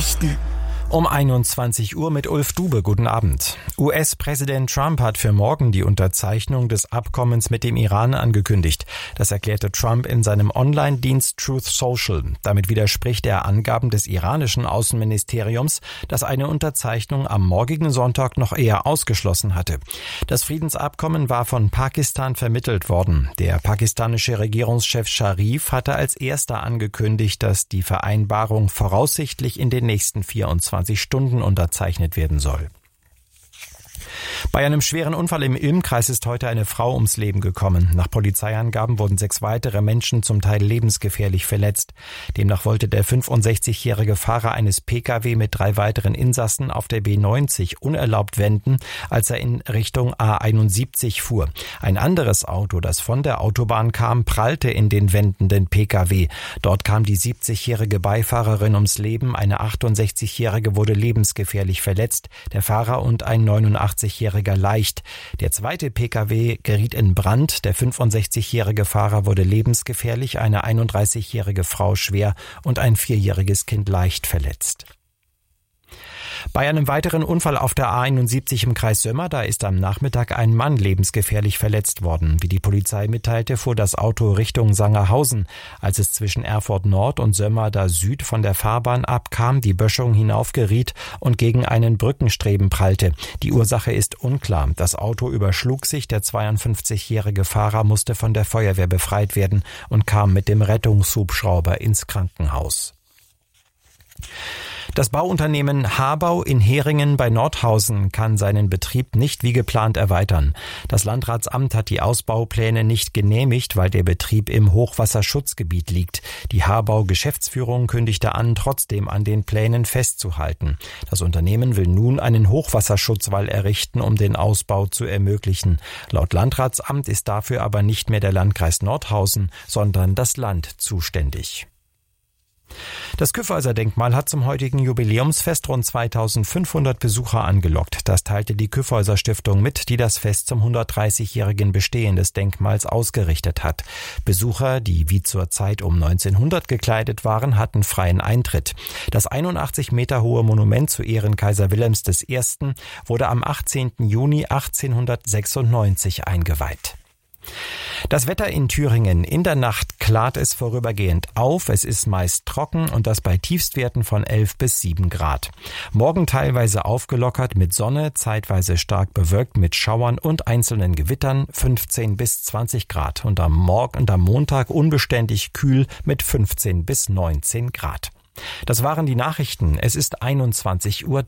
Nachrichten. Um 21 Uhr mit Ulf Dube. Guten Abend. US-Präsident Trump hat für morgen die Unterzeichnung des Abkommens mit dem Iran angekündigt. Das erklärte Trump in seinem Online-Dienst Truth Social. Damit widerspricht er Angaben des iranischen Außenministeriums, das eine Unterzeichnung am morgigen Sonntag noch eher ausgeschlossen hatte. Das Friedensabkommen war von Pakistan vermittelt worden. Der pakistanische Regierungschef Sharif hatte als erster angekündigt, dass die Vereinbarung voraussichtlich in den nächsten 24 Stunden unterzeichnet werden soll. Bei einem schweren Unfall im Ilm-Kreis ist heute eine Frau ums Leben gekommen. Nach Polizeiangaben wurden 6 weitere Menschen zum Teil lebensgefährlich verletzt. Demnach wollte der 65-jährige Fahrer eines Pkw mit 3 weiteren Insassen auf der B90 unerlaubt wenden, als er in Richtung A71 fuhr. Ein anderes Auto, das von der Autobahn kam, prallte in den wendenden Pkw. Dort kam die 70-jährige Beifahrerin ums Leben, eine 68-jährige wurde lebensgefährlich verletzt, der Fahrer und ein 89-jähriger leicht. Der zweite Pkw geriet in Brand, der 65-jährige Fahrer wurde lebensgefährlich, eine 31-jährige Frau schwer und ein 4-jähriges Kind leicht verletzt. Bei einem weiteren Unfall auf der A71 im Kreis Sömmer, da ist am Nachmittag ein Mann lebensgefährlich verletzt worden. Wie die Polizei mitteilte, fuhr das Auto Richtung Sangerhausen. Als es zwischen Erfurt Nord und Sömmer Süd von der Fahrbahn abkam, die Böschung hinaufgeriet und gegen einen Brückenstreben prallte. Die Ursache ist unklar. Das Auto überschlug sich, der 52-jährige Fahrer musste von der Feuerwehr befreit werden und kam mit dem Rettungshubschrauber ins Krankenhaus. Das Bauunternehmen Habau in Heringen bei Nordhausen kann seinen Betrieb nicht wie geplant erweitern. Das Landratsamt hat die Ausbaupläne nicht genehmigt, weil der Betrieb im Hochwasserschutzgebiet liegt. Die Habau-Geschäftsführung kündigte an, trotzdem an den Plänen festzuhalten. Das Unternehmen will nun einen Hochwasserschutzwall errichten, um den Ausbau zu ermöglichen. Laut Landratsamt ist dafür aber nicht mehr der Landkreis Nordhausen, sondern das Land zuständig. Das Kyffhäuser-Denkmal hat zum heutigen Jubiläumsfest rund 2500 Besucher angelockt. Das teilte die Kyffhäuser-Stiftung mit, die das Fest zum 130-jährigen Bestehen des Denkmals ausgerichtet hat. Besucher, die wie zur Zeit um 1900 gekleidet waren, hatten freien Eintritt. Das 81 Meter hohe Monument zu Ehren Kaiser Wilhelms I. wurde am 18. Juni 1896 eingeweiht. Das Wetter in Thüringen. In der Nacht klart es vorübergehend auf. Es ist meist trocken und das bei Tiefstwerten von 11 bis 7 Grad. Morgen teilweise aufgelockert mit Sonne, zeitweise stark bewölkt mit Schauern und einzelnen Gewittern 15 bis 20 Grad. Und am Montag unbeständig kühl mit 15 bis 19 Grad. Das waren die Nachrichten. Es ist 21:03 Uhr.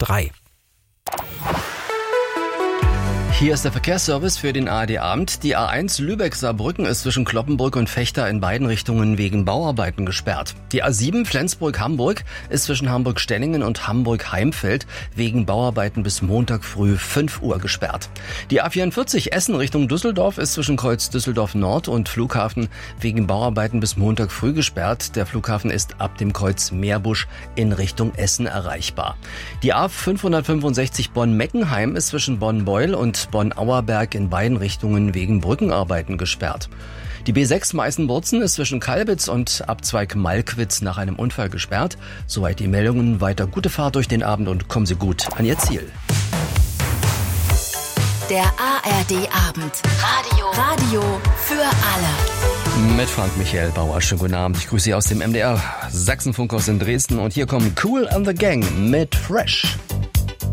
Hier ist der Verkehrsservice für den ARD-Abend. Die A1 Lübeck-Saarbrücken ist zwischen Kloppenburg und Vechta in beiden Richtungen wegen Bauarbeiten gesperrt. Die A7 Flensburg-Hamburg ist zwischen Hamburg-Stenningen und Hamburg-Heimfeld wegen Bauarbeiten bis Montag früh 5 Uhr gesperrt. Die A44 Essen Richtung Düsseldorf ist zwischen Kreuz Düsseldorf Nord und Flughafen wegen Bauarbeiten bis Montag früh gesperrt. Der Flughafen ist ab dem Kreuz Meerbusch in Richtung Essen erreichbar. Die A565 Bonn-Meckenheim ist zwischen Bonn-Beul und Bonn-Auerberg in beiden Richtungen wegen Brückenarbeiten gesperrt. Die B6 Meißen-Burzen ist zwischen Kalbitz und Abzweig Malkwitz nach einem Unfall gesperrt. Soweit die Meldungen. Weiter gute Fahrt durch den Abend und kommen Sie gut an Ihr Ziel. Der ARD-Abend. Radio für alle. Mit Frank Michael Bauer. Schönen guten Abend. Ich grüße Sie aus dem MDR Sachsenfunkhaus in Dresden. Und hier kommen Kool and the Gang mit Fresh.